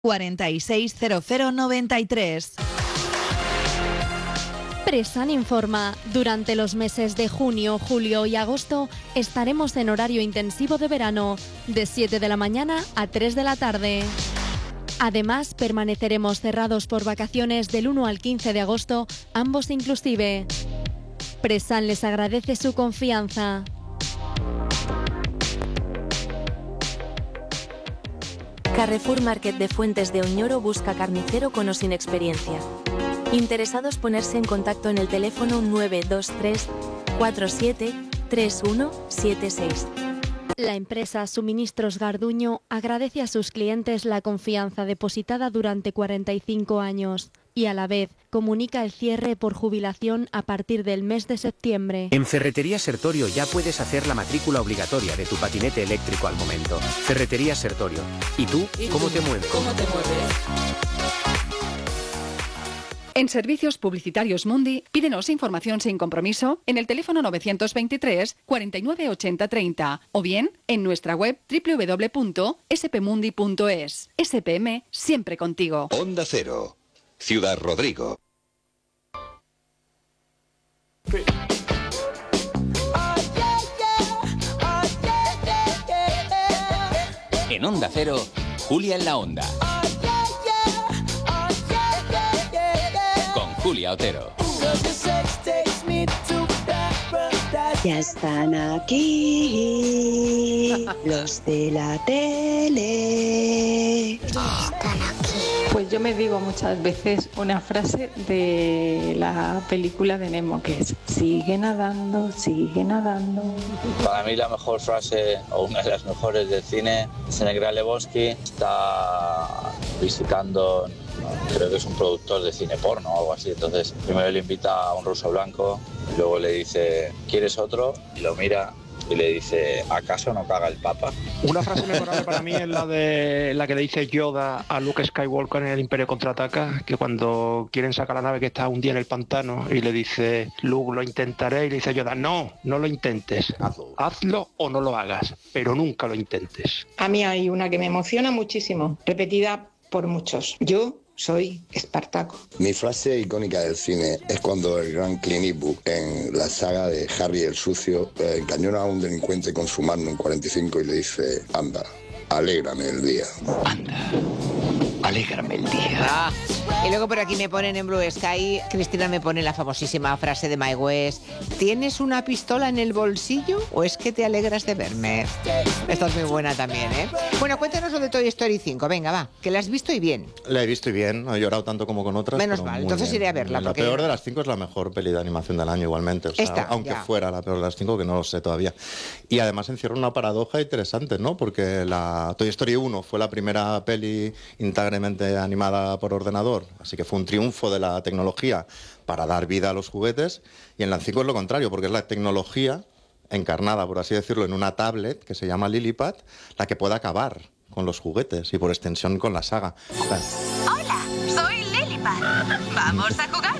460093. Presan informa. Durante los meses de junio, julio y agosto estaremos en horario intensivo de verano, de 7 de la mañana a 3 de la tarde. Además, permaneceremos cerrados por vacaciones del 1 al 15 de agosto, ambos inclusive. Presan les agradece su confianza. Carrefour Market de Fuentes de Oñoro busca carnicero con o sin experiencia. Interesados ponerse en contacto en el teléfono 923 47 3176. La empresa Suministros Garduño agradece a sus clientes la confianza depositada durante 45 años y a la vez comunica el cierre por jubilación a partir del mes de septiembre. En Ferretería Sertorio ya puedes hacer la matrícula obligatoria de tu patinete eléctrico al momento. Ferretería Sertorio. ¿Y tú? ¿Cómo te mueves? En Servicios Publicitarios Mundi, pídenos información sin compromiso en el teléfono 923 49 80 30 o bien en nuestra web www.spmundi.es. SPM, siempre contigo. Onda Cero, Ciudad Rodrigo. En Onda Cero, Julia en la Onda. Julia Otero. Ya están aquí los de la tele. Están aquí. Pues yo me digo muchas veces una frase de la película de Nemo que es: sigue nadando, sigue nadando. Para mí la mejor frase, o una de las mejores del cine, es en el Gran Lebowski. Está visitando, creo que es un productor de cine porno o algo así. Entonces primero le invita a un ruso blanco, y luego le dice: ¿quieres otro? Y lo mira y le dice: ¿acaso no caga el Papa? Una frase memorable para mí es la que le dice Yoda a Luke Skywalker en El Imperio Contraataca, que cuando quieren sacar la nave que está hundida en el pantano y le dice Luke: lo intentaré, y le dice Yoda: no lo intentes, hazlo o no lo hagas, pero nunca lo intentes. A mí hay una que me emociona muchísimo, repetida por muchos: yo soy Espartaco. Mi frase icónica del cine es cuando el gran Clint Eastwood, en la saga de Harry el Sucio, encañona a un delincuente con su Magnum 45 y le dice: anda, alégrame el día. Anda, alégrame el día. Y luego por aquí me ponen en Blue Sky, Cristina me pone la famosísima frase de My West: ¿tienes una pistola en el bolsillo o es que te alegras de verme? Esta es muy buena también, ¿eh? Bueno, cuéntanos lo de Toy Story 5, venga, va, que la has visto y bien. La he visto y bien, no he llorado tanto como con otras. Menos mal, entonces bien. Iré a verla. La peor de las 5 es la mejor peli de animación del año igualmente, o sea, esta, aunque ya. fuera la peor de las 5, que no lo sé todavía. Y además encierra una paradoja interesante, ¿no? Porque la Toy Story 1 fue la primera peli íntegramente animada por ordenador, así que fue un triunfo de la tecnología para dar vida a los juguetes, y en la 5 es lo contrario, porque es la tecnología encarnada, por así decirlo, en una tablet que se llama Lillipad, la que puede acabar con los juguetes y por extensión con la saga. Hola, soy Lillipad. ¿Vamos a jugar?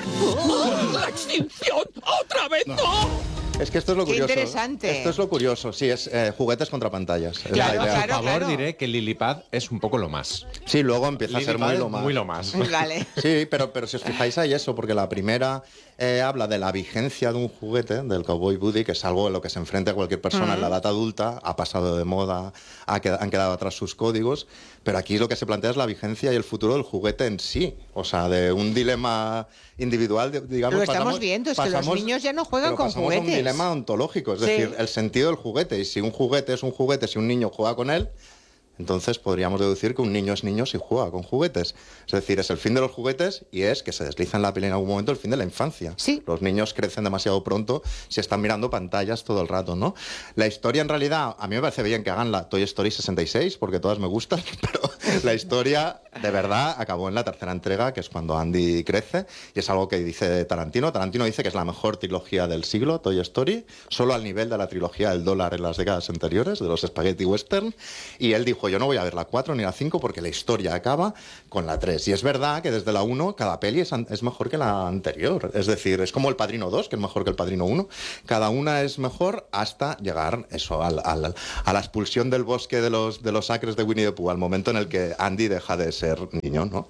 ¡La extinción! ¡Otra vez no! Es que esto es lo curioso. Qué interesante. Esto es lo curioso, sí, es juguetes contra pantallas. Claro, Por favor, diré que Lillipad es un poco lo más. Sí, luego empieza a ser muy lo más. Muy lo más. Vale. Sí, pero si os fijáis hay eso, porque la primera habla de la vigencia de un juguete, del Cowboy Buddy, que es algo en lo que se enfrenta cualquier persona en la edad adulta, ha pasado de moda, han quedado atrás sus códigos, pero aquí lo que se plantea es la vigencia y el futuro del juguete en sí, o sea, de un dilema individual, digamos. Lo estamos viendo, es que los niños ya no juegan con juguetes. Un dilema ontológico, es decir, el sentido del juguete, y si un juguete es un juguete, si un niño juega con él, entonces podríamos deducir que un niño es niño si juega con juguetes. Es decir, es el fin de los juguetes y es que se desliza en la peli en algún momento el fin de la infancia. Sí. Los niños crecen demasiado pronto si están mirando pantallas todo el rato, ¿no? La historia, en realidad, a mí me parece bien que hagan la Toy Story 66, porque todas me gustan, pero la historia, de verdad, acabó en la tercera entrega, que es cuando Andy crece, y es algo que dice Tarantino. Tarantino dice que es la mejor trilogía del siglo, Toy Story, solo al nivel de la trilogía del dólar en las décadas anteriores, de los spaghetti western, y él dijo: yo no voy a ver la 4 ni la 5 porque la historia acaba con la 3. Y es verdad que desde la 1 cada peli es mejor que la anterior. Es decir, es como El Padrino 2, que es mejor que El Padrino 1. Cada una es mejor hasta llegar eso a la expulsión del bosque de los acres de Winnie the Pooh, al momento en el que Andy deja de ser niño, ¿no?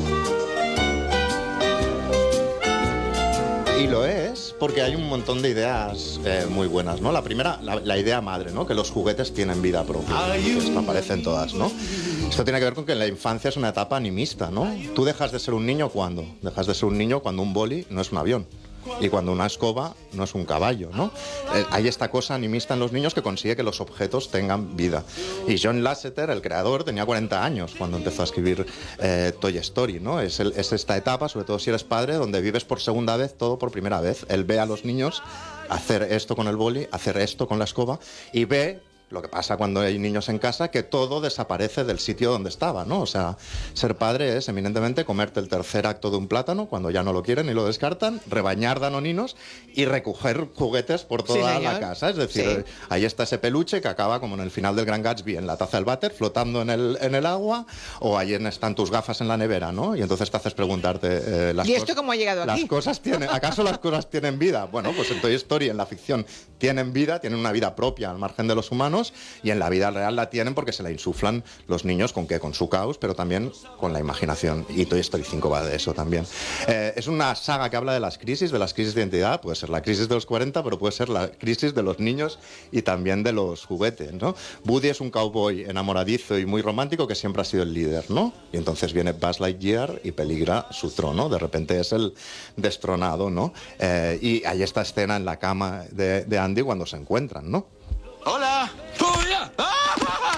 Y lo es porque hay un montón de ideas muy buenas, ¿no? La primera, la idea madre, ¿no? Que los juguetes tienen vida propia. Esto aparece en todas, ¿no? Esto tiene que ver con que la infancia es una etapa animista, ¿no? Tú dejas de ser un niño ¿cuándo? Dejas de ser un niño cuando un boli no es un avión. Y cuando una escoba no es un caballo, ¿no? Hay esta cosa animista en los niños que consigue que los objetos tengan vida. Y John Lasseter, el creador, tenía 40 años cuando empezó a escribir Toy Story, ¿no? Es esta etapa, sobre todo si eres padre, donde vives por segunda vez todo por primera vez. Él ve a los niños hacer esto con el boli, hacer esto con la escoba, y ve lo que pasa cuando hay niños en casa, que todo desaparece del sitio donde estaba, ¿no? O sea, ser padre es eminentemente comerte el tercer acto de un plátano cuando ya no lo quieren y lo descartan, rebañar danoninos y recoger juguetes por toda la casa. Es decir, ahí está ese peluche que acaba como en el final del Gran Gatsby, en la taza del váter, flotando en el agua, o ahí están tus gafas en la nevera, ¿no? Y entonces te haces preguntarte... ¿Y esto cómo ha llegado aquí? ¿Acaso las cosas tienen vida? Bueno, pues en Toy Story, en la ficción, tienen vida, tienen una vida propia al margen de los humanos, y en la vida real la tienen porque se la insuflan los niños, ¿con qué? Con su caos, pero también con la imaginación. Y Toy Story 5 va de eso también. Es una saga que habla de las crisis de identidad. Puede ser la crisis de los 40, pero puede ser la crisis de los niños y también de los juguetes, ¿no? Woody es un cowboy enamoradizo y muy romántico que siempre ha sido el líder, ¿no? Y entonces viene Buzz Lightyear y peligra su trono. De repente es el destronado, ¿no? Y hay esta escena en la cama de Andy cuando se encuentran, ¿no? ¡Hola! ¡Oh, ya! ¡Ah!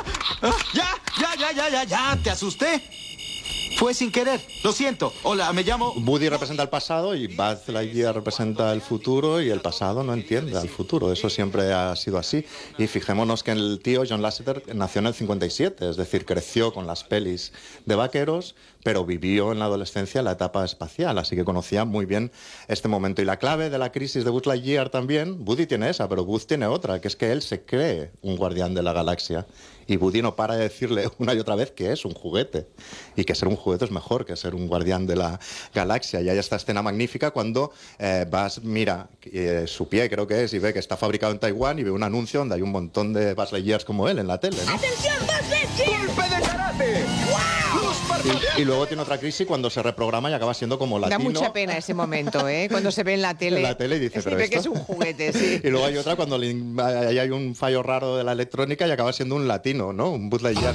¡Ya! ¿Te asusté? Fue sin querer. Lo siento. Hola, me llamo... Woody representa el pasado y Buzz Lightyear representa el futuro, y el pasado no entiende al futuro. Eso siempre ha sido así. Y fijémonos que el tío John Lasseter nació en el 57, es decir, creció con las pelis de vaqueros, pero vivió en la adolescencia la etapa espacial, así que conocía muy bien este momento. Y la clave de la crisis de Buzz Lightyear también, Woody tiene esa, pero Buzz tiene otra, que es que él se cree un guardián de la galaxia. Y Woody no para de decirle una y otra vez que es un juguete, y que ser un juguete es mejor que ser un guardián de la galaxia. Y hay esta escena magnífica cuando Buzz mira su pie, creo que es, y ve que está fabricado en Taiwán, y ve un anuncio donde hay un montón de Buzz Lightyears como él en la tele, ¿no? ¡Atención, Buzz Lightyear! ¡Golpe de karate! ¡Wow! Y luego tiene otra crisis cuando se reprograma y acaba siendo como latino. Da mucha pena ese momento, ¿eh? Cuando se ve en la tele. En la tele y dice, pero que es un juguete, sí. Y luego hay otra cuando ahí hay un fallo raro de la electrónica y acaba siendo un latino, ¿no? Un Buzz Lightyear.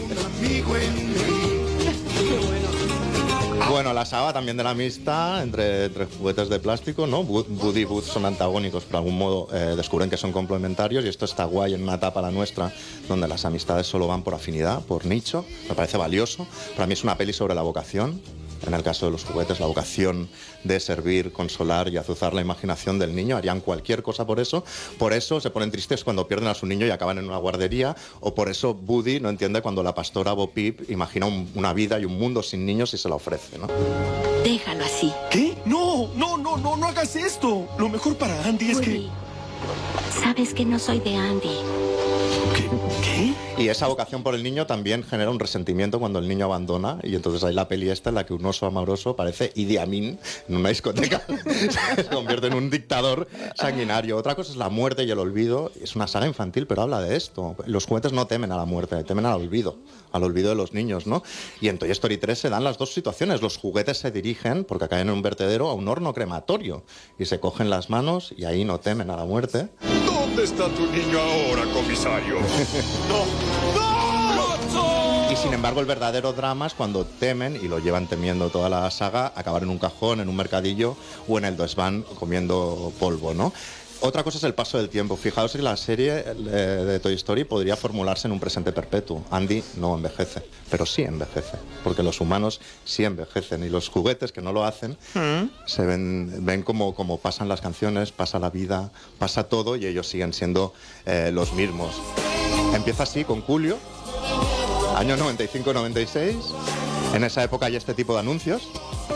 Bueno, la saga también de la amistad entre juguetes de plástico, ¿no? Woody y Buzz son antagónicos, por algún modo descubren que son complementarios, y esto está guay en una etapa, la nuestra, donde las amistades solo van por afinidad, por nicho. Me parece valioso. Para mí es una peli sobre la vocación. En el caso de los juguetes, la vocación de servir, consolar y azuzar la imaginación del niño. Harían cualquier cosa por eso. Por eso se ponen tristes cuando pierden a su niño y acaban en una guardería. O por eso Woody no entiende cuando la pastora Bo Peep imagina una vida y un mundo sin niños y se la ofrece, ¿no? Déjalo así. ¿Qué? No hagas esto. Lo mejor para Andy es que... Sabes que no soy de Andy. ¿Qué? Y esa vocación por el niño también genera un resentimiento cuando el niño abandona, y entonces hay la peli esta en la que un oso amoroso parece Idi Amin en una discoteca. Se convierte en un dictador sanguinario. Otra cosa es la muerte y el olvido. Es una saga infantil, pero habla de esto. Los juguetes no temen a la muerte, temen al olvido de los niños, ¿no? Y en Toy Story 3 se dan las dos situaciones. Los juguetes se dirigen, porque caen en un vertedero, a un horno crematorio, y se cogen las manos y ahí no temen a la muerte. ¿Dónde está tu niño ahora, comisario? ¡No! Y sin embargo el verdadero drama es cuando temen, y lo llevan temiendo toda la saga, acabar en un cajón, en un mercadillo o en el desván comiendo polvo, ¿no? Otra cosa es el paso del tiempo. Fijaos que la serie de Toy Story podría formularse en un presente perpetuo. Andy no envejece, pero sí envejece, porque los humanos sí envejecen, y los juguetes que no lo hacen se ven como pasan las canciones, pasa la vida, pasa todo, y ellos siguen siendo los mismos. Empieza así con Julio, año 95-96. En esa época hay este tipo de anuncios.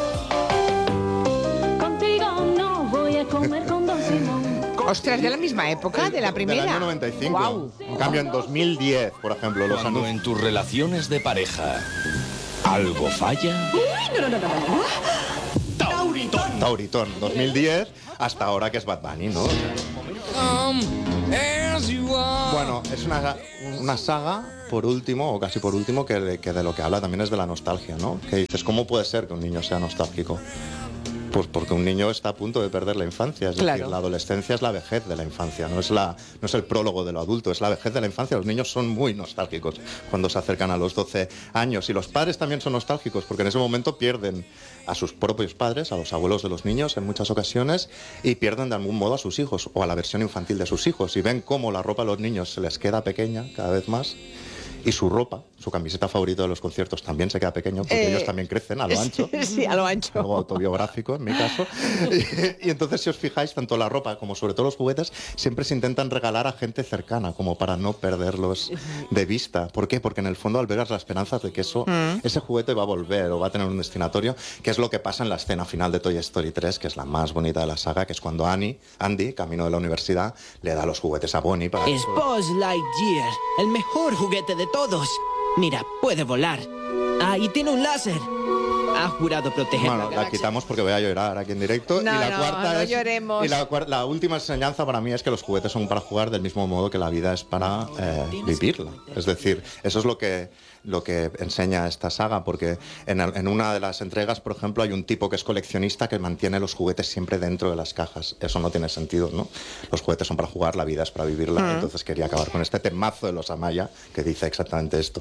Contigo no voy a comer con Don Simón. Ostras, ¿de la misma época? ¿De la primera? Del año 95. Wow. En cambio, en 2010, por ejemplo, los Cuando en tus relaciones de pareja algo falla... Uy, no. ¡Tauritón! Tauritón, 2010, hasta ahora que es Bad Bunny, ¿no? Bueno, es una saga, por último, o casi por último, que de lo que habla también es de la nostalgia, ¿no? Que dices, ¿cómo puede ser que un niño sea nostálgico? Pues porque un niño está a punto de perder la infancia, es decir, la adolescencia es la vejez de la infancia, no es el prólogo de lo adulto, es la vejez de la infancia. Los niños son muy nostálgicos cuando se acercan a los 12 años y los padres también son nostálgicos porque en ese momento pierden a sus propios padres, a los abuelos de los niños en muchas ocasiones, y pierden de algún modo a sus hijos o a la versión infantil de sus hijos y ven cómo la ropa de los niños se les queda pequeña cada vez más. Y su ropa, su camiseta favorita de los conciertos también se queda pequeño porque ellos también crecen a lo ancho. Sí, a lo ancho. Algo autobiográfico en mi caso. Y entonces, si os fijáis, tanto la ropa como sobre todo los juguetes siempre se intentan regalar a gente cercana, como para no perderlos de vista. ¿Por qué? Porque en el fondo albergas las esperanzas de que ese juguete va a volver o va a tener un destinatorio, que es lo que pasa en la escena final de Toy Story 3, que es la más bonita de la saga, que es cuando Andy, camino de la universidad, le da los juguetes a Bonnie para... Es Buzz Lightyear, el mejor juguete de todos. Mira, puede volar. Ah, y tiene un láser. Ha jurado proteger Bueno, la quitamos porque voy a llorar aquí en directo. No, y la cuarta no es, lloremos. Y la última enseñanza para mí es que los juguetes son para jugar del mismo modo que la vida es para vivirla. Es decir, eso es lo que enseña esta saga, porque en una de las entregas, por ejemplo, hay un tipo que es coleccionista que mantiene los juguetes siempre dentro de las cajas. Eso no tiene sentido, ¿no? Los juguetes son para jugar, la vida es para vivirla. Entonces quería acabar con este temazo de los Amaya que dice exactamente esto.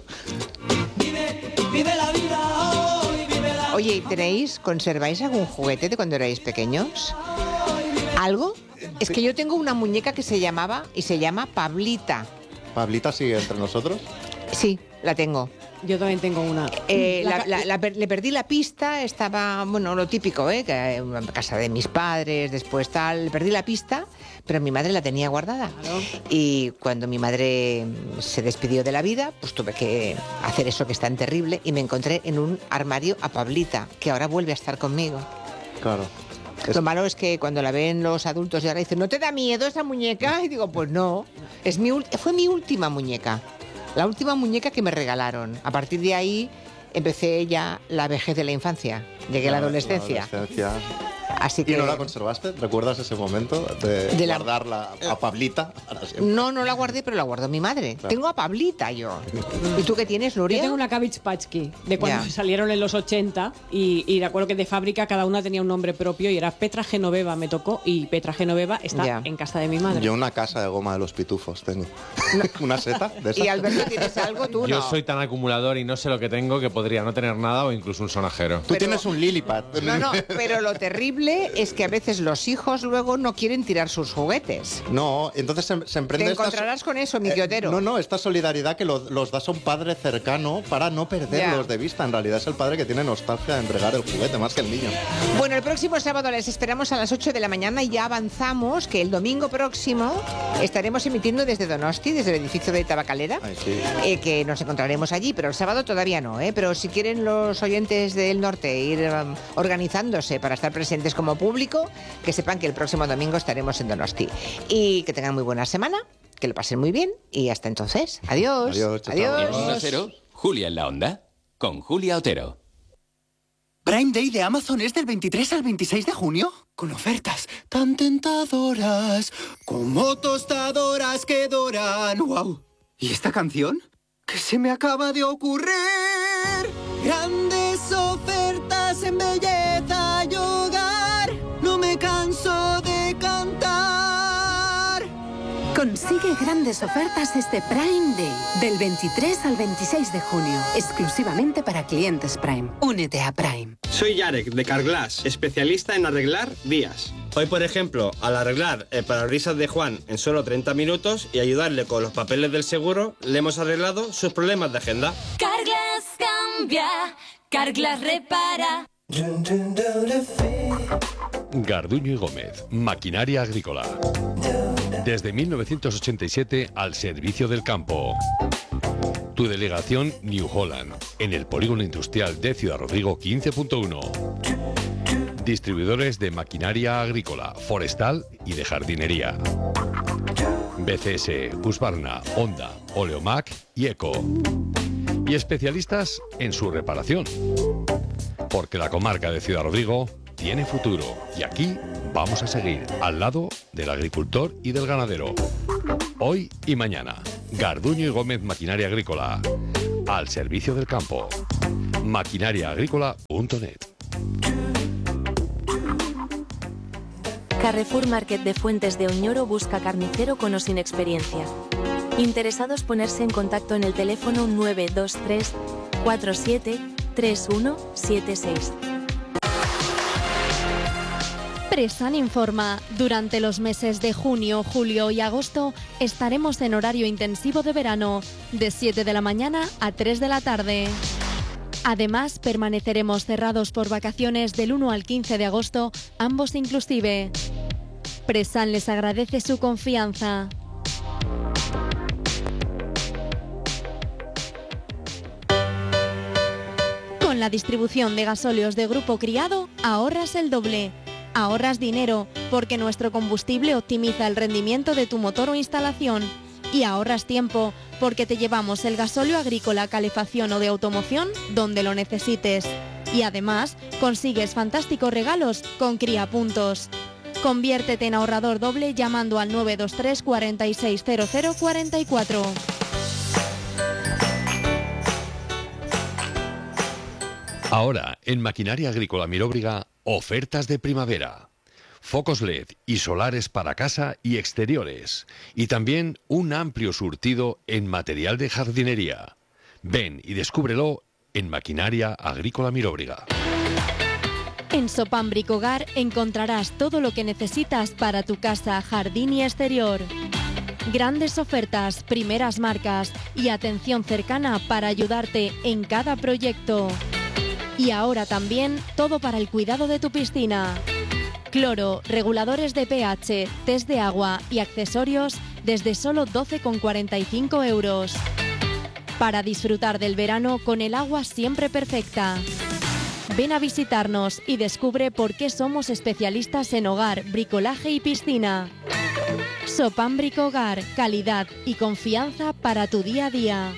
Vive la vida hoy, vive la... Oye, ¿conserváis algún juguete de cuando erais pequeños? ¿Algo? Es que yo tengo una muñeca que se llama Pablita. ¿Pablita sigue entre nosotros? Sí, la tengo. Yo también tengo una. Le perdí la pista, estaba, bueno, lo típico, que en casa de mis padres, después tal, le perdí la pista, pero mi madre la tenía guardada. Claro. Y cuando mi madre se despidió de la vida, pues tuve que hacer eso que es tan terrible y me encontré en un armario a Pablita, que ahora vuelve a estar conmigo. Claro. Lo malo es que cuando la ven los adultos y ahora dicen, ¿no te da miedo esa muñeca? Y digo, pues no, fue mi última muñeca. La última muñeca que me regalaron. A partir de ahí empecé ya la vejez de la infancia. Llegué a la adolescencia. Así que... ¿Y no la conservaste? ¿Recuerdas ese momento de guardarla a Pablita para siempre? No la guardé, pero la guardó mi madre. Claro. Tengo a Pablita yo. ¿Y tú qué tienes, Nuria? Yo tengo una Cabbage Patch Kid, de cuando salieron en los 80 y recuerdo que de fábrica cada una tenía un nombre propio y era Petra Genoveva, me tocó, y Petra Genoveva está en casa de mi madre. Yo una casa de goma de los pitufos tengo. ¿Una seta de esas? ¿Y Alberto tienes algo? Tú Yo soy tan acumulador y no sé lo que tengo que podría no tener nada o incluso un sonajero. Tú tienes un Lillipad. No, pero lo terrible es que a veces los hijos luego no quieren tirar sus juguetes. No, entonces se emprende... Te encontrarás con eso, mi quiotero. No, esta solidaridad que los das a un padre cercano para no perderlos de vista. En realidad es el padre que tiene nostalgia de entregar el juguete más que el niño. Bueno, el próximo sábado les esperamos a las 8 de la mañana y ya avanzamos que el domingo próximo estaremos emitiendo desde Donosti, desde el edificio de Tabacalera, que nos encontraremos allí, pero el sábado todavía no, pero si quieren los oyentes del norte ir organizándose para estar presentes como público, que sepan que el próximo domingo estaremos en Donosti. Y que tengan muy buena semana, que lo pasen muy bien y hasta entonces. Adiós. En Onda Cero, Julia en la Onda, con Julia Otero. Prime Day de Amazon es del 23 al 26 de junio, con ofertas tan tentadoras como tostadoras que doran. ¡Wow! ¿Y esta canción? ¿Qué se me acaba de ocurrir? Grandes ofertas en belleza y hogar, no me canso de cantar. Consigue grandes ofertas este Prime Day, del 23 al 26 de junio, exclusivamente para clientes Prime. Únete a Prime. Soy Yarek, de Carglass, especialista en arreglar vías. Hoy, por ejemplo, al arreglar el parabrisas de Juan en solo 30 minutos y ayudarle con los papeles del seguro, le hemos arreglado sus problemas de agenda. Carglass cambia, Carglass repara. Garduño y Gómez, maquinaria agrícola. Desde 1987 al servicio del campo. Tu delegación New Holland, en el polígono industrial de Ciudad Rodrigo 15.1. Distribuidores de maquinaria agrícola, forestal y de jardinería. BCS, Husqvarna, Honda, Oleomac y Eco. Y especialistas en su reparación. Porque la comarca de Ciudad Rodrigo tiene futuro y aquí vamos a seguir al lado del agricultor y del ganadero. Hoy y mañana, Garduño y Gómez Maquinaria Agrícola. Al servicio del campo. Maquinariaagrícola.net. Carrefour Market de Fuentes de Oñoro busca carnicero con o sin experiencia. Interesados ponerse en contacto en el teléfono 923 47 3176. Presan informa. Durante los meses de junio, julio y agosto estaremos en horario intensivo de verano, de 7 de la mañana a 3 de la tarde. Además, permaneceremos cerrados por vacaciones del 1 al 15 de agosto, ambos inclusive. Presan les agradece su confianza. Con la distribución de gasóleos de Grupo Criado, ahorras el doble. Ahorras dinero, porque nuestro combustible optimiza el rendimiento de tu motor o instalación. Y ahorras tiempo, porque te llevamos el gasóleo agrícola, calefacción o de automoción donde lo necesites. Y además, consigues fantásticos regalos con Criapuntos. Conviértete en ahorrador doble llamando al 923 460044. Ahora, en Maquinaria Agrícola Milóbriga, ofertas de primavera. Focos LED y solares para casa y exteriores. Y también un amplio surtido en material de jardinería. Ven y descúbrelo en Maquinaria Agrícola Milóbriga. En Sopam Bricogar encontrarás todo lo que necesitas para tu casa, jardín y exterior. Grandes ofertas, primeras marcas y atención cercana para ayudarte en cada proyecto. Y ahora también todo para el cuidado de tu piscina. Cloro, reguladores de pH, test de agua y accesorios desde solo 12,45 euros. Para disfrutar del verano con el agua siempre perfecta. Ven a visitarnos y descubre por qué somos especialistas en hogar, bricolaje y piscina. Sopam Bricogar, calidad y confianza para tu día a día.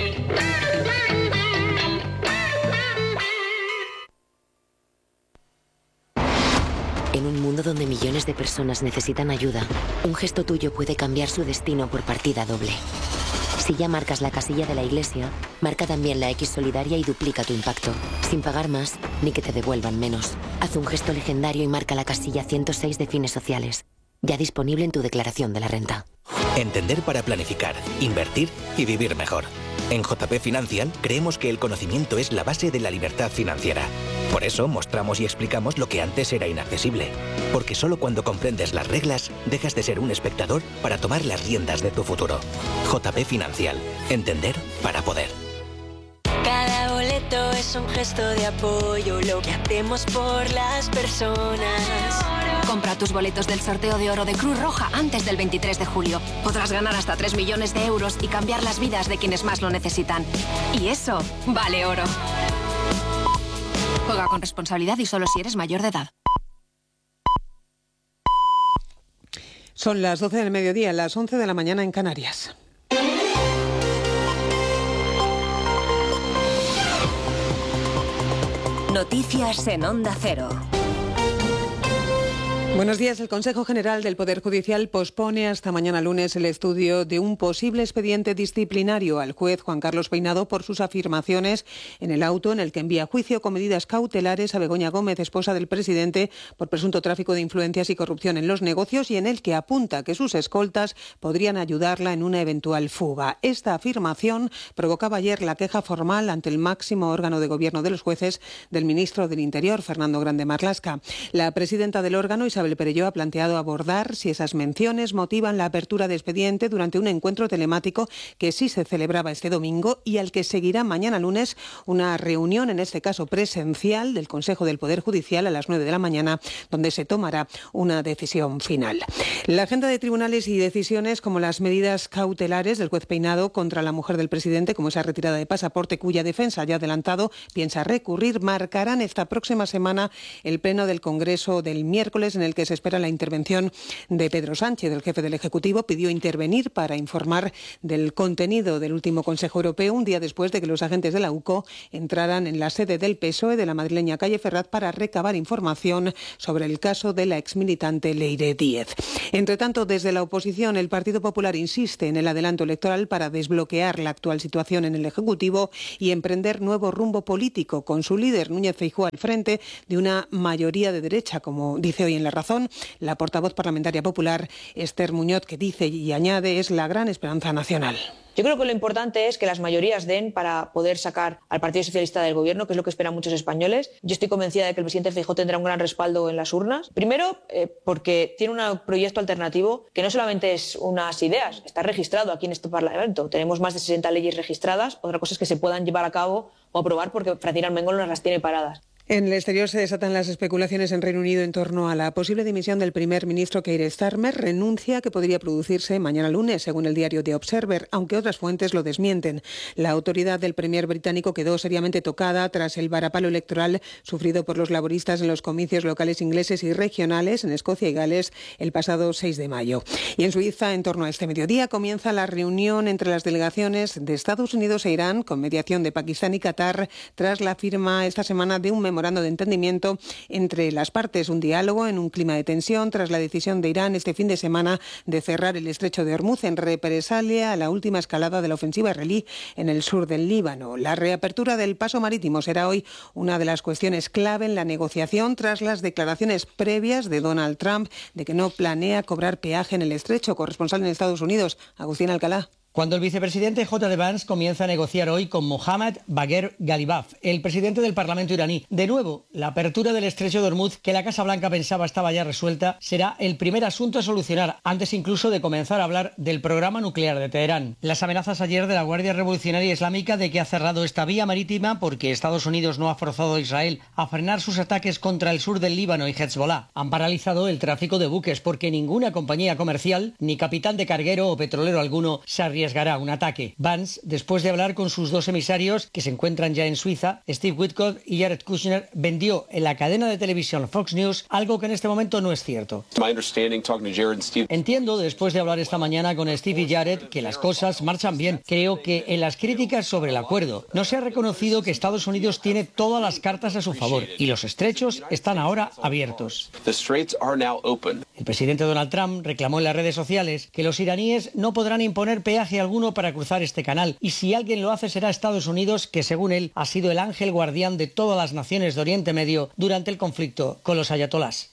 En un mundo donde millones de personas necesitan ayuda, un gesto tuyo puede cambiar su destino por partida doble. Si ya marcas la casilla de la iglesia, marca también la X solidaria y duplica tu impacto, sin pagar más ni que te devuelvan menos. Haz un gesto legendario y marca la casilla 106 de Fines Sociales, ya disponible en tu declaración de la renta. Entender para planificar, invertir y vivir mejor. En JP Financial creemos que el conocimiento es la base de la libertad financiera. Por eso mostramos y explicamos lo que antes era inaccesible. Porque solo cuando comprendes las reglas, dejas de ser un espectador para tomar las riendas de tu futuro. JP Financial. Entender para poder. Cada boleto es un gesto de apoyo, lo que hacemos por las personas. Compra tus boletos del sorteo de oro de Cruz Roja antes del 23 de julio. Podrás ganar hasta 3 millones de euros y cambiar las vidas de quienes más lo necesitan. Y eso vale oro. Juega con responsabilidad y solo si eres mayor de edad. Son las 12 del mediodía, las 11 de la mañana en Canarias. Noticias en Onda Cero. Buenos días. El Consejo General del Poder Judicial pospone hasta mañana lunes el estudio de un posible expediente disciplinario al juez Juan Carlos Peinado por sus afirmaciones en el auto en el que envía a juicio con medidas cautelares a Begoña Gómez, esposa del presidente, por presunto tráfico de influencias y corrupción en los negocios, y en el que apunta que sus escoltas podrían ayudarla en una eventual fuga. Esta afirmación provocaba ayer la queja formal ante el máximo órgano de gobierno de los jueces del ministro del Interior, Fernando Grande Marlaska. La presidenta del órgano, Isabel Perelló, ha planteado abordar si esas menciones motivan la apertura de expediente durante un encuentro telemático que sí se celebraba este domingo y al que seguirá mañana lunes una reunión, en este caso presencial, del Consejo del Poder Judicial a las 9 de la mañana, donde se tomará una decisión final. La agenda de tribunales y decisiones, como las medidas cautelares del juez Peinado contra la mujer del presidente, como esa retirada de pasaporte cuya defensa ya ha adelantado piensa recurrir, marcarán esta próxima semana el pleno del Congreso del miércoles, en el el que se espera la intervención de Pedro Sánchez. El jefe del Ejecutivo pidió intervenir para informar del contenido del último Consejo Europeo, un día después de que los agentes de la UCO entraran en la sede del PSOE de la madrileña calle Ferraz para recabar información sobre el caso de la exmilitante Leire Díez. Entre tanto, desde la oposición, el Partido Popular insiste en el adelanto electoral para desbloquear la actual situación en el Ejecutivo y emprender nuevo rumbo político, con su líder Núñez Feijóo al frente de una mayoría de derecha, como dice hoy en La Razón la portavoz parlamentaria popular Esther Muñoz, que dice y añade es la gran esperanza nacional. Yo creo que lo importante es que las mayorías den para poder sacar al Partido Socialista del Gobierno, que es lo que esperan muchos españoles. Yo estoy convencida de que el presidente Feijóo tendrá un gran respaldo en las urnas. Primero, porque tiene un proyecto alternativo que no solamente es unas ideas, está registrado aquí en este Parlamento. Tenemos más de 60 leyes registradas. Otra cosa es que se puedan llevar a cabo o aprobar porque Francina Armengol nos las tiene paradas. En el exterior se desatan las especulaciones en Reino Unido en torno a la posible dimisión del primer ministro Keir Starmer, renuncia que podría producirse mañana lunes, según el diario The Observer, aunque otras fuentes lo desmienten. La autoridad del premier británico quedó seriamente tocada tras el varapalo electoral sufrido por los laboristas en los comicios locales ingleses y regionales en Escocia y Gales el pasado 6 de mayo. Y en Suiza, en torno a este mediodía, comienza la reunión entre las delegaciones de Estados Unidos e Irán, con mediación de Pakistán y Qatar, tras la firma esta semana de un memorando de entendimiento entre las partes, un diálogo en un clima de tensión tras la decisión de Irán este fin de semana de cerrar el estrecho de Hormuz en represalia a la última escalada de la ofensiva israelí en el sur del Líbano. La reapertura del paso marítimo será hoy una de las cuestiones clave en la negociación tras las declaraciones previas de Donald Trump de que no planea cobrar peaje en el estrecho. Corresponsal en Estados Unidos, Agustín Alcalá. Cuando el vicepresidente J.D. Vance comienza a negociar hoy con Mohammad Bagher Ghalibaf, el presidente del Parlamento iraní. De nuevo, la apertura del estrecho de Hormuz, que la Casa Blanca pensaba estaba ya resuelta, será el primer asunto a solucionar, antes incluso de comenzar a hablar del programa nuclear de Teherán. Las amenazas ayer de la Guardia Revolucionaria Islámica de que ha cerrado esta vía marítima porque Estados Unidos no ha forzado a Israel a frenar sus ataques contra el sur del Líbano y Hezbollah. Han paralizado el tráfico de buques porque ninguna compañía comercial, ni capitán de carguero o petrolero alguno, se arriesgará un ataque. Vance, después de hablar con sus dos emisarios, que se encuentran ya en Suiza, Steve Witkoff y Jared Kushner, vendió en la cadena de televisión Fox News algo que en este momento no es cierto. Entiendo, después de hablar esta mañana con Steve y Jared, que las cosas marchan bien. Creo que en las críticas sobre el acuerdo no se ha reconocido que Estados Unidos tiene todas las cartas a su favor y los estrechos están ahora abiertos. El presidente Donald Trump reclamó en las redes sociales que los iraníes no podrán imponer peaje alguno para cruzar este canal, y si alguien lo hace será Estados Unidos, que según él ha sido el ángel guardián de todas las naciones de Oriente Medio durante el conflicto con los ayatolás.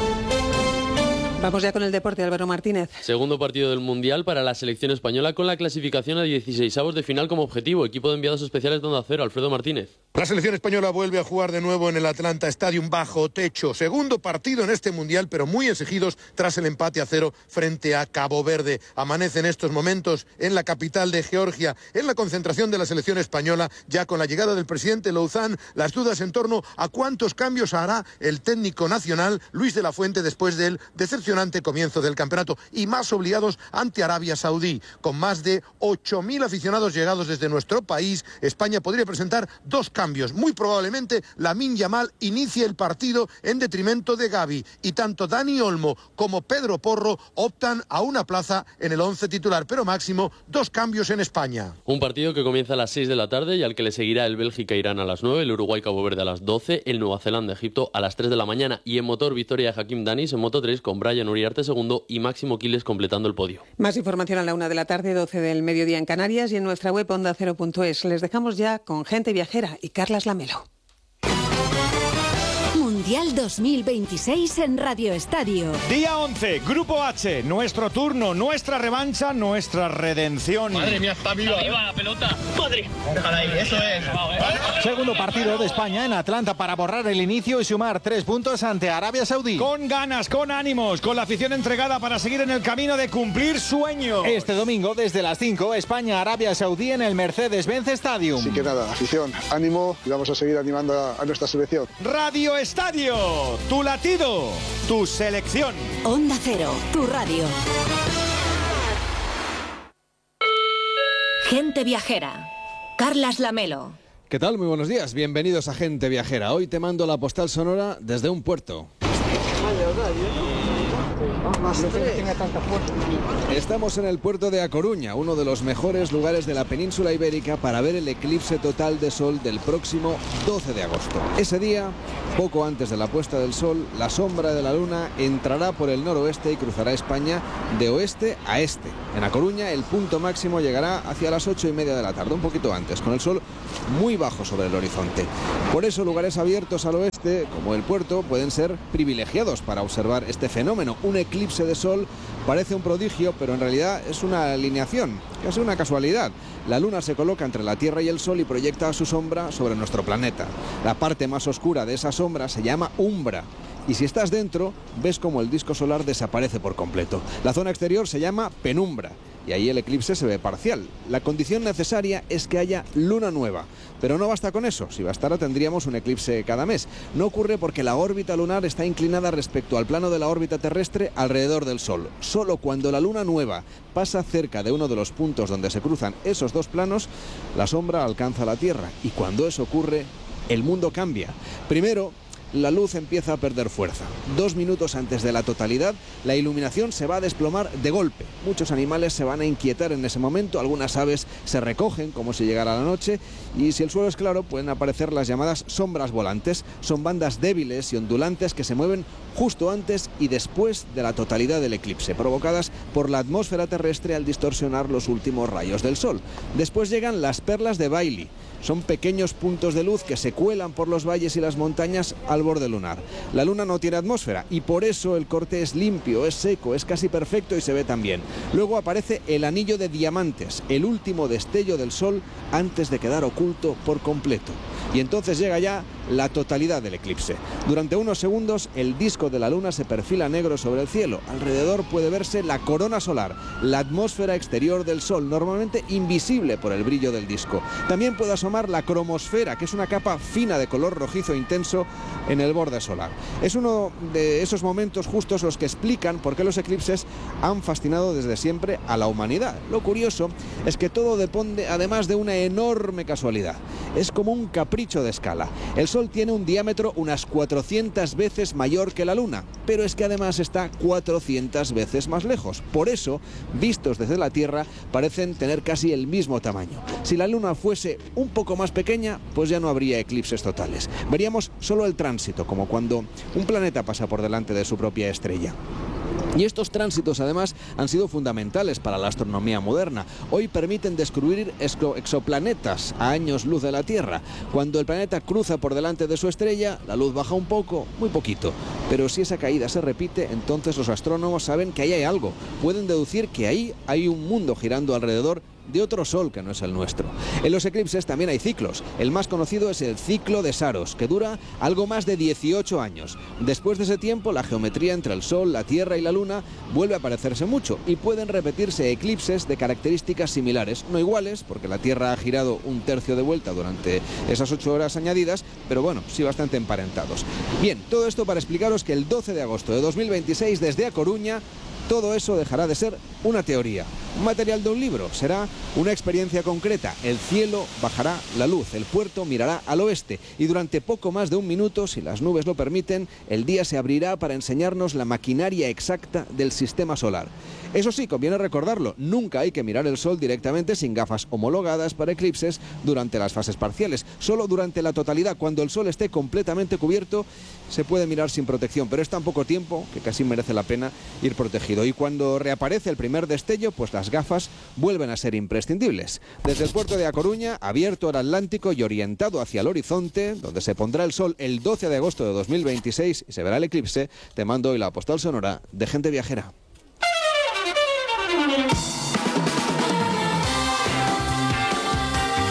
Vamos ya con el deporte, Álvaro Martínez. Segundo partido del Mundial para la selección española con la clasificación a 16avos de final como objetivo. Equipo de enviados especiales de Onda Cero, Alfredo Martínez. La selección española vuelve a jugar de nuevo en el Atlanta Stadium bajo techo. Segundo partido en este Mundial, pero muy exigidos tras el empate a 0 frente a Cabo Verde. Amanece en estos momentos en la capital de Georgia, en la concentración de la selección española, ya con la llegada del presidente Louzán, las dudas en torno a cuántos cambios hará el técnico nacional Luis de la Fuente después del decepcionante comienzo del campeonato, y más obligados ante Arabia Saudí. Con más de 8.000 aficionados llegados desde nuestro país, España podría presentar dos cambios. Muy probablemente Lamine Yamal inicie el partido en detrimento de Gavi, y tanto Dani Olmo como Pedro Porro optan a una plaza en el 11 titular, pero máximo dos cambios en España. Un partido que comienza a las 6 de la tarde y al que le seguirá el Bélgica-Irán a las 9, el Uruguay-Cabo Verde a las 12, el Nueva Zelanda-Egipto a las 3 de la mañana, y en motor victoria de Hakim Danis en Moto 3 con Brian Uriarte segundo y Máximo Quiles completando el podio. Más información a la 1 de la tarde, 12 del mediodía en Canarias, y en nuestra web ondacero.es. Les dejamos ya con Gente Viajera y Carlas Lamelo. Mundial 2026 en Radio Estadio. Día 11, Grupo H, nuestro turno, nuestra revancha, nuestra redención. Madre mía, está viva. Está viva la pelota. Madre. Déjala ahí, eso es. Segundo partido de España en Atlanta para borrar el inicio y sumar 3 puntos ante Arabia Saudí. Con ganas, con ánimos, con la afición entregada para seguir en el camino de cumplir sueños. Este domingo, desde las 5, España-Arabia Saudí en el Mercedes-Benz Stadium. Así que nada, afición, ánimo y vamos a seguir animando a nuestra selección. Radio Estadio. Tu latido, tu selección. Onda Cero, tu radio. Gente Viajera. Carlas Lamelo. ¿Qué tal? Muy buenos días. Bienvenidos a Gente Viajera. Hoy te mando la postal sonora desde un puerto. Estamos en el puerto de A Coruña, uno de los mejores lugares de la península ibérica para ver el eclipse total de sol del próximo 12 de agosto. Ese día, poco antes de la puesta del sol, la sombra de la luna entrará por el noroeste y cruzará España de oeste a este. En A Coruña el punto máximo llegará hacia las 8:30 de la tarde, un poquito antes, con el sol muy bajo sobre el horizonte. Por eso lugares abiertos al oeste, como el puerto, pueden ser privilegiados para observar este fenómeno. Un eclipse de sol parece un prodigio, pero en realidad es una alineación, casi una casualidad. La luna se coloca entre la Tierra y el sol y proyecta su sombra sobre nuestro planeta. La parte más oscura de esa sombra se llama umbra. Y si estás dentro, ves como el disco solar desaparece por completo. La zona exterior se llama penumbra y ahí el eclipse se ve parcial. La condición necesaria es que haya luna nueva, pero no basta con eso. Si bastara tendríamos un eclipse cada mes. No ocurre porque la órbita lunar está inclinada respecto al plano de la órbita terrestre alrededor del Sol. Solo cuando la luna nueva pasa cerca de uno de los puntos donde se cruzan esos dos planos, la sombra alcanza la Tierra, y cuando eso ocurre, el mundo cambia. Primero, la luz empieza a perder fuerza. 2 minutos antes de la totalidad, la iluminación se va a desplomar de golpe. Muchos animales se van a inquietar en ese momento, algunas aves se recogen como si llegara la noche, y si el suelo es claro, pueden aparecer las llamadas sombras volantes. Son bandas débiles y ondulantes que se mueven justo antes y después de la totalidad del eclipse, provocadas por la atmósfera terrestre al distorsionar los últimos rayos del sol. Después llegan las perlas de Bailey. Son pequeños puntos de luz que se cuelan por los valles y las montañas al borde lunar. La luna no tiene atmósfera y por eso el corte es limpio, es seco, es casi perfecto y se ve tan bien. Luego aparece el anillo de diamantes, el último destello del sol antes de quedar oculto por completo. Y entonces llega ya la totalidad del eclipse. Durante unos segundos el disco de la luna se perfila negro sobre el cielo. Alrededor puede verse la corona solar, la atmósfera exterior del sol, normalmente invisible por el brillo del disco. También puede asomar la cromosfera, que es una capa fina de color rojizo intenso en el borde solar. Es uno de esos momentos justos los que explican por qué los eclipses han fascinado desde siempre a la humanidad. Lo curioso es que todo depende además de una enorme casualidad. Es como un capricho de escala. El Sol tiene un diámetro unas 400 veces mayor que la Luna, pero es que además está 400 veces más lejos. Por eso, vistos desde la Tierra, parecen tener casi el mismo tamaño. Si la Luna fuese un poco más pequeña, pues ya no habría eclipses totales. Veríamos solo el tránsito, como cuando un planeta pasa por delante de su propia estrella. Y estos tránsitos además han sido fundamentales para la astronomía moderna. Hoy permiten descubrir exoplanetas a años luz de la Tierra. Cuando el planeta cruza por delante de su estrella, la luz baja un poco, muy poquito. Pero si esa caída se repite, entonces los astrónomos saben que ahí hay algo. Pueden deducir que ahí hay un mundo girando alrededor de otro sol que no es el nuestro. En los eclipses también hay ciclos. El más conocido es el ciclo de Saros, que dura algo más de 18 años. Después de ese tiempo, la geometría entre el Sol, la Tierra y la Luna vuelve a parecerse mucho y pueden repetirse eclipses de características similares, no iguales, porque la Tierra ha girado un tercio de vuelta durante esas 8 horas añadidas, pero bueno, sí bastante emparentados. Bien, todo esto para explicaros que el 12 de agosto de 2026, desde A Coruña, todo eso dejará de ser una teoría, un material de un libro, será una experiencia concreta. El cielo bajará la luz, el puerto mirará al oeste y durante poco más de un minuto, si las nubes lo permiten, el día se abrirá para enseñarnos la maquinaria exacta del sistema solar. Eso sí, conviene recordarlo, nunca hay que mirar el sol directamente sin gafas homologadas para eclipses durante las fases parciales. Solo durante la totalidad, cuando el sol esté completamente cubierto, se puede mirar sin protección, pero es tan poco tiempo que casi merece la pena ir protegido. Y cuando reaparece el primer destello, pues las gafas vuelven a ser imprescindibles. Desde el puerto de A Coruña, abierto al Atlántico y orientado hacia el horizonte, donde se pondrá el sol el 12 de agosto de 2026 y se verá el eclipse, te mando hoy la postal sonora de Gente Viajera.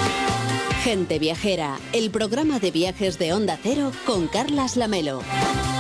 Gente Viajera, el programa de viajes de Onda Cero con Carlas Lamelo.